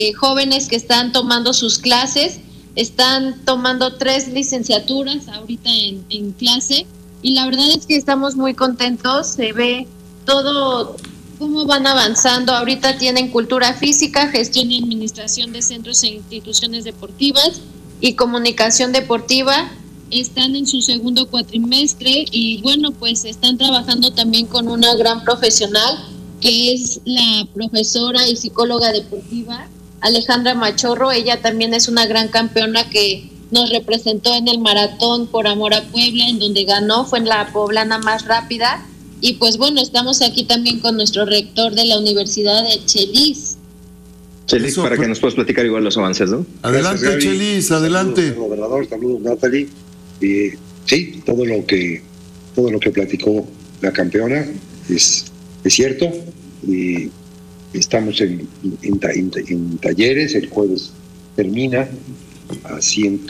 jóvenes que están tomando sus clases, están tomando 3 licenciaturas ahorita en clase, y la verdad es que estamos muy contentos. Se ve todo cómo van avanzando. Ahorita tienen cultura física, gestión y administración de centros e instituciones deportivas y comunicación deportiva. Están en su segundo cuatrimestre y bueno, pues están trabajando también con una gran profesional que es la profesora y psicóloga deportiva Alejandra Machorro. Ella también es una gran campeona que nos representó en el maratón Por Amor a Puebla, en donde ganó, fue en la poblana más rápida. Y pues bueno, estamos aquí también con nuestro rector de la Universidad de Chelis. Chelis, para que nos puedas platicar igual los avances, ¿no? Adelante, gracias, Chelis, adelante. Saludos, gobernador, saludos, Natalie. Sí, todo lo que platicó la campeona es cierto. Estamos en talleres. El jueves termina. A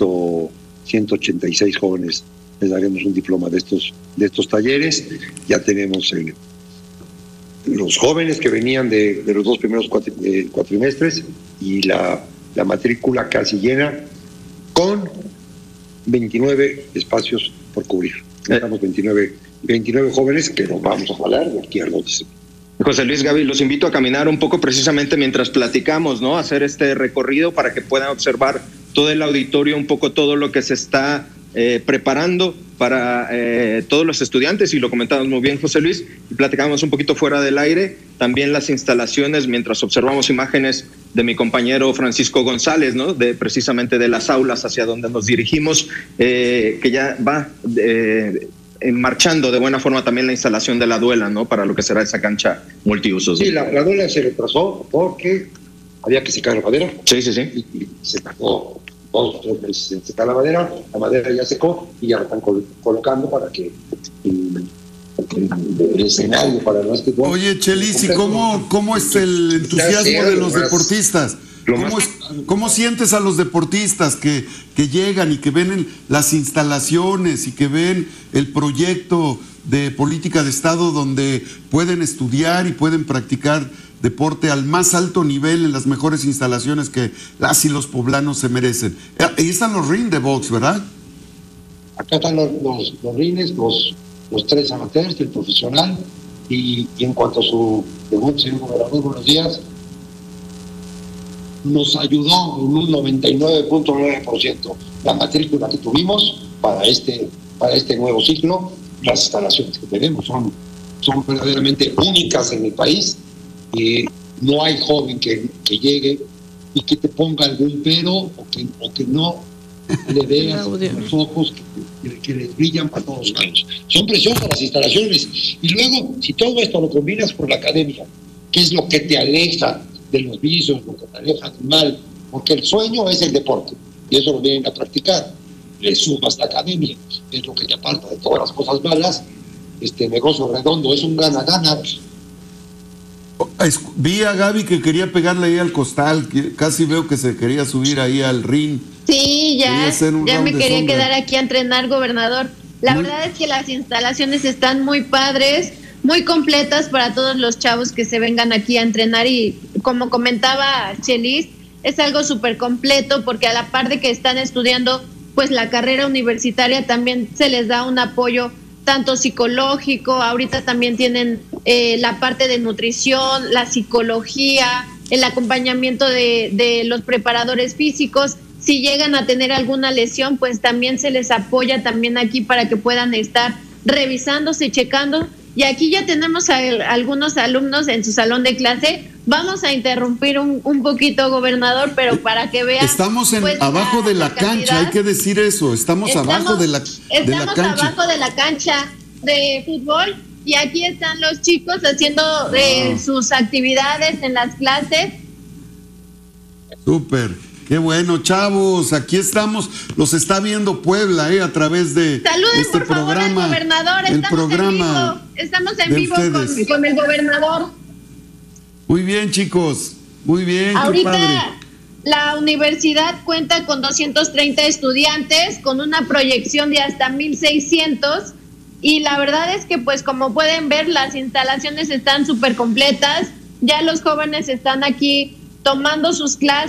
186 jóvenes les daremos un diploma de estos talleres. Ya tenemos los jóvenes que venían de los 2 primeros cuatrimestres y la matrícula casi llena, con 29 espacios por cubrir. Tenemos 29 jóvenes que nos vamos a jalar de aquí al 12. José Luis, Gaby, los invito a caminar un poco precisamente mientras platicamos, ¿no? Hacer este recorrido para que puedan observar todo el auditorio, un poco todo lo que se está preparando para todos los estudiantes, y lo comentabas muy bien, José Luis, y platicamos un poquito fuera del aire, también las instalaciones, mientras observamos imágenes de mi compañero Francisco González, ¿no? Precisamente de las aulas hacia donde nos dirigimos, que ya va marchando de buena forma también la instalación de la duela, ¿no? Para lo que será esa cancha multiusos. Sí, la duela se retrasó porque había que secar la madera. Sí. Y se tardó 2 o 3 meses en secar la madera ya secó y ya la están colocando para que el escenario para los que... Oye, Chelis, ¿y cómo es el entusiasmo de los deportistas? ¿Cómo sientes a los deportistas que llegan y que ven las instalaciones y que ven el proyecto de política de Estado donde pueden estudiar y pueden practicar deporte al más alto nivel en las mejores instalaciones que las y los poblanos se merecen? Ahí están los rings de box, ¿verdad? Acá están los rines, los 3 amateurs y el profesional. Y en cuanto a su debut, señor gobernador, buenos días, nos ayudó en un 99.9% la matrícula que tuvimos para este nuevo ciclo. Las instalaciones que tenemos son verdaderamente únicas en el país. No hay joven que llegue y que te ponga algún pero o que no le veas los ojos que les brillan para todos lados. Son preciosas las instalaciones. Y luego, si todo esto lo combinas con la academia, que es lo que te aleja de los vicios, lo que te aleja del mal, porque el sueño es el deporte y eso lo vienen a practicar. Le sumas la academia, es lo que te aparta de todas las cosas malas. Este negocio redondo es un gana-gana. Vi a Gaby que quería pegarle ahí al costal, que casi veo que se quería subir ahí al ring. Sí, ya me quería quedar aquí a entrenar, gobernador. La verdad es que las instalaciones están muy padres, muy completas para todos los chavos que se vengan aquí a entrenar, y como comentaba Chelis, es algo súper completo porque a la par de que están estudiando pues la carrera universitaria, también se les da un apoyo tanto psicológico. Ahorita también tienen la parte de nutrición, la psicología, el acompañamiento de los preparadores físicos. Si llegan a tener alguna lesión, pues también se les apoya también aquí para que puedan estar revisándose, checando. Y aquí ya tenemos a algunos alumnos en su salón de clase. Vamos a interrumpir un poquito, gobernador, pero para que vean. Estamos abajo de la cancha, hay que decir eso. Estamos abajo de la cancha. Estamos abajo de la cancha de fútbol y aquí están los chicos haciendo sus actividades en las clases. Súper. Qué bueno, chavos, aquí estamos, los está viendo Puebla, a través de Saluden, este por favor, programa. Al gobernador, estamos en vivo con el gobernador. Muy bien, chicos, muy bien. Ahorita qué padre. La universidad cuenta con 230 estudiantes, con una proyección de hasta 1,600, y la verdad es que pues como pueden ver, las instalaciones están súper completas. Ya los jóvenes están aquí tomando sus clases.